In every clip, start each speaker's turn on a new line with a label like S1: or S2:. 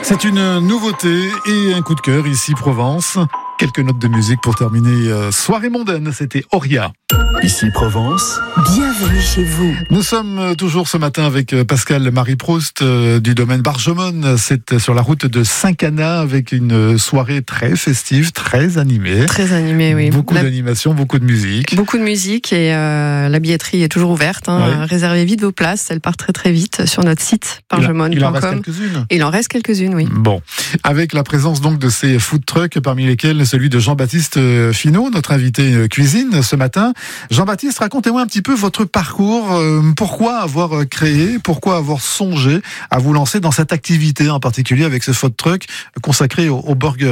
S1: C'est une nouveauté et un coup de cœur ici Provence. Quelques notes de musique pour terminer soirée mondaine, c'était Auria.
S2: Ici Provence.
S3: Bienvenue chez vous.
S1: Nous sommes toujours ce matin avec Pascal Marie Proust du domaine Bargemone. C'est sur la route de Saint-Cana avec une soirée très festive, très animée.
S3: Très animée, oui.
S1: Beaucoup d'animation, beaucoup de musique.
S3: Beaucoup de musique et la billetterie est toujours ouverte. Ouais. Réservez vite vos places, elles partent très très vite sur notre site bargemone.com.
S1: Il en reste quelques-unes.
S3: Il en reste quelques-unes, oui.
S1: Bon, avec la présence donc de ces food trucks parmi lesquels celui de Jean-Baptiste Finot, notre invité cuisine ce matin. Jean-Baptiste, racontez-moi un petit peu votre parcours. Pourquoi avoir créé, pourquoi avoir songé à vous lancer dans cette activité en particulier avec ce food truck consacré au burger?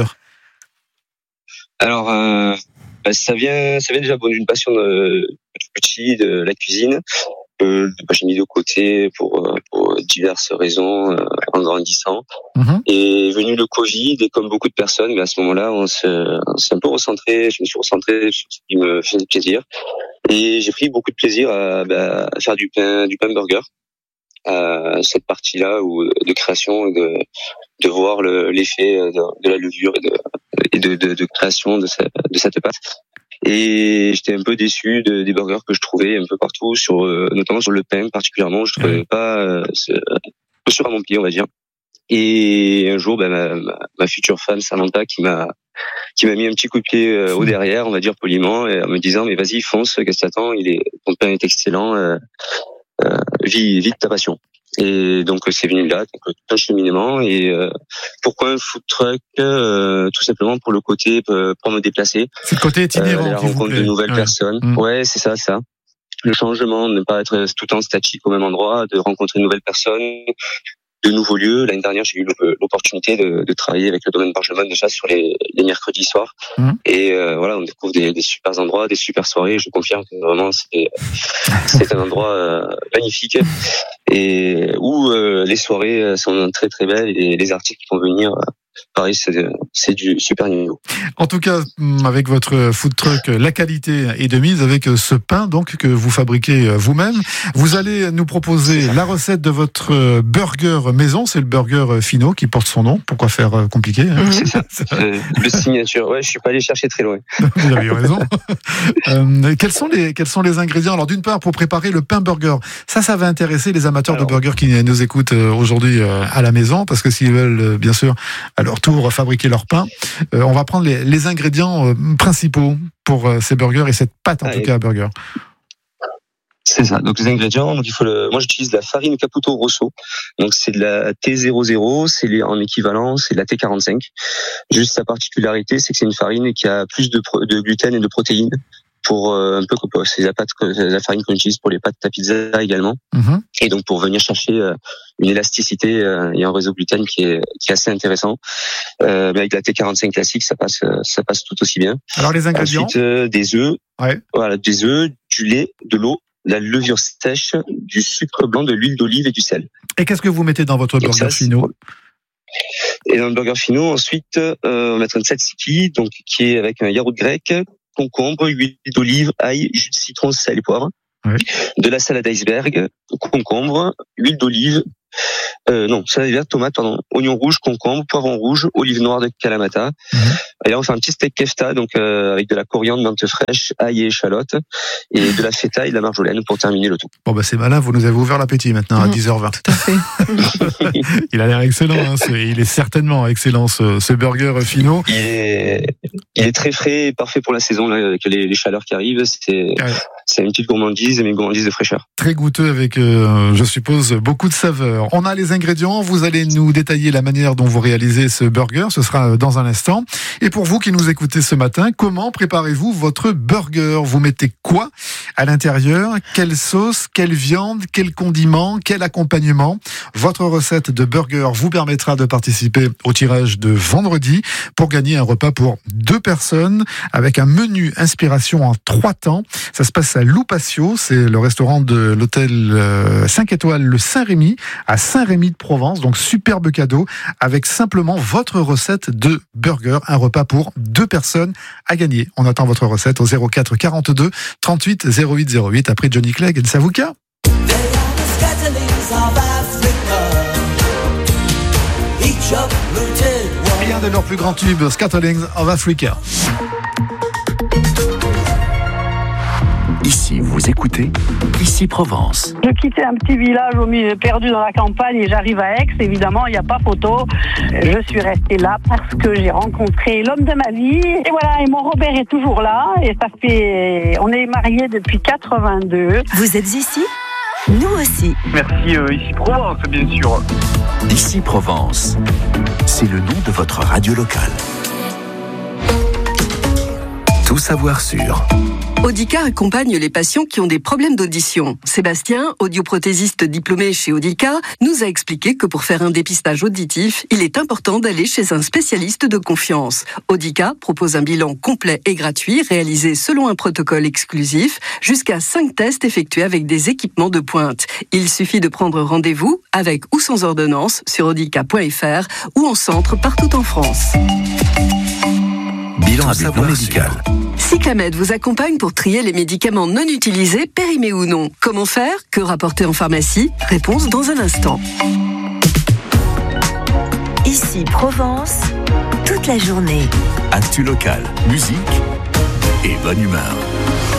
S4: Alors, ça vient déjà d'une passion de petit de la cuisine. J'ai mis de côté pour diverses raisons en grandissant. Et venu le Covid, et comme beaucoup de personnes, mais à ce moment-là, on s'est un peu recentré. Je me suis recentré sur ce qui me faisait plaisir, et j'ai pris beaucoup de plaisir à faire du pain burger. Cette partie-là de création, de voir l'effet de la levure et de création de cette pâte. Et j'étais un peu déçu des burgers que je trouvais un peu partout, notamment sur le pain particulièrement. Je trouvais pas chaussure à mon pied, on va dire. Et un jour, ma future femme Samantha qui m'a mis un petit coup de pied au derrière, on va dire poliment, et en me disant mais vas-y fonce, qu'est-ce que t'attends, ton pain est excellent, vis ta passion. Et donc c'est venu là, donc tout un cheminement. Et pourquoi un food truck? Tout simplement pour le côté pour me déplacer.
S1: C'est le côté itinérant,
S4: la rencontre de nouvelles personnes. Ouais, c'est ça. Le changement, ne pas être tout le temps statique au même endroit, de rencontrer de nouvelles personnes, de nouveaux lieux. L'année dernière, j'ai eu l'opportunité de travailler avec le domaine Bargemone déjà sur les mercredis soirs. Et voilà, on découvre des super endroits, des super soirées. Je confirme que vraiment c'est un endroit magnifique, et où les soirées sont très très belles, et les artistes qui vont venir, pareil, c'est du super niveau.
S1: En tout cas, avec votre food truck, la qualité est de mise avec ce pain donc que vous fabriquez vous-même. Vous allez nous proposer la recette de votre burger maison. C'est le burger Finot qui porte son nom. Pourquoi faire compliqué, hein?
S4: C'est ça. Le signature. Ouais, je suis pas allé chercher très loin.
S1: Vous avez raison. Quels sont les ingrédients? Alors d'une part, pour préparer le pain burger, ça va intéresser les amateurs de burgers qui nous écoutent aujourd'hui à la maison, parce que s'ils veulent bien sûr à leur tour fabriquer leur pain, on va prendre les ingrédients principaux pour ces burgers et cette pâte en tout cas à burger.
S4: C'est ça. Donc les ingrédients, moi j'utilise de la farine Caputo Rosso. Donc c'est de la T00, en équivalent, c'est de la T45. Juste sa particularité, c'est que c'est une farine qui a plus de gluten et de protéines, pour un peu comme c'est la farine qu'on utilise pour les pâtes à pizza également. Et donc pour venir chercher une élasticité et un réseau gluten qui est assez intéressant. Mais avec la T45 classique, ça passe tout aussi bien.
S1: Alors les ingrédients.
S4: Ensuite des œufs. Ouais. Voilà, des œufs, du lait, de l'eau, la levure sèche, du sucre blanc, de l'huile d'olive et du sel.
S1: Et qu'est-ce que vous mettez dans votre burger Finot?
S4: Et dans le burger Finot, ensuite, on va mettre une tzatziki, donc qui est avec un yaourt grec, concombre, huile d'olive, ail, jus de citron, sel et poivre. De la salade iceberg, concombre, huile d'olive, salade verte, tomate, oignon rouge, concombre, poivron rouge, olive noire de Kalamata. Et là, on fait un petit steak kefta, donc avec de la coriandre, menthe fraîche, ail et échalote, et de la feta et de la marjolaine pour terminer le tout.
S1: Bon, c'est malin, vous nous avez ouvert l'appétit maintenant à 10h20.
S3: Tout à fait.
S1: Il a l'air excellent, hein, il est certainement excellent ce burger Finot.
S4: Il est très frais et parfait pour la saison, là, avec les chaleurs qui arrivent. C'est une petite gourmandise, mais une gourmandise de fraîcheur.
S1: Très goûteux avec, je suppose, beaucoup de saveurs. On a les ingrédients, vous allez nous détailler la manière dont vous réalisez ce burger, ce sera dans un instant. Et pour vous qui nous écoutez ce matin, comment préparez-vous votre burger? Vous mettez quoi à l'intérieur? Quelle sauce, quelle viande, quel condiment, quel accompagnement? Votre recette de burger vous permettra de participer au tirage de vendredi pour gagner un repas pour 2 personnes avec un menu inspiration en 3 temps. Ça se passe à Loupatio, c'est le restaurant de l'hôtel 5 étoiles le Saint-Rémy à Saint-Rémy de Provence. Donc superbe cadeau avec simplement votre recette de burger, un repas pour 2 personnes à gagner. On attend votre recette au 04 42 38 08 08 après Johnny Clegg et Savuka. Each of Et un de leurs plus grands tubes, Scatterings of Africa.
S2: Ici, vous écoutez Ici Provence.
S5: Je quittais un petit village au milieu perdu dans la campagne et j'arrive à Aix. Évidemment, il n'y a pas photo. Je suis restée là parce que j'ai rencontré l'homme de ma vie. Et voilà, et mon Robert est toujours là. Et on est mariés depuis 82.
S6: Vous êtes ici ? Nous aussi.
S7: Merci, Ici Provence, bien sûr.
S2: Ici Provence, c'est le nom de votre radio locale. Tout savoir sur...
S8: Audica accompagne les patients qui ont des problèmes d'audition. Sébastien, audioprothésiste diplômé chez Audica, nous a expliqué que pour faire un dépistage auditif, il est important d'aller chez un spécialiste de confiance. Audica propose un bilan complet et gratuit, réalisé selon un protocole exclusif, jusqu'à 5 tests effectués avec des équipements de pointe. Il suffit de prendre rendez-vous, avec ou sans ordonnance, sur audica.fr ou en centre partout en France.
S2: Bilan à but non médical.
S8: Cyclamed vous accompagne pour trier les médicaments non utilisés, périmés ou non. Comment faire ? Que rapporter en pharmacie ? Réponse dans un instant.
S6: Ici Provence, toute la journée.
S2: Actu local, musique et bonne humeur.